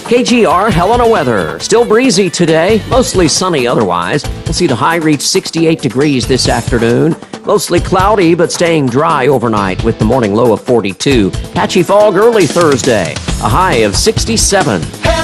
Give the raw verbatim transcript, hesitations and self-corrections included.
K G R Helena weather. Still breezy today, mostly sunny otherwise. We'll see the high reach sixty-eight degrees this afternoon. Mostly cloudy, but staying dry overnight with the morning low of forty-two. Patchy fog early Thursday, a high of sixty-seven.